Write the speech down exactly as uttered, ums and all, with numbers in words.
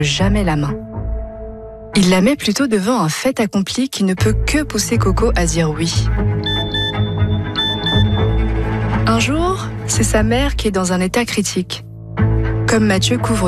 jamais la main. Il la met plutôt devant un fait accompli qui ne peut que pousser Coco à dire oui. Un jour, c'est sa mère qui est dans un état critique. Comme Mathieu couvre